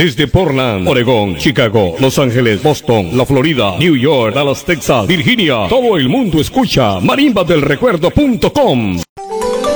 Desde Portland, Oregón, Chicago, Los Ángeles, Boston, la Florida, New York, Dallas, Texas, Virginia. Todo el mundo escucha marimbadelrecuerdo.com.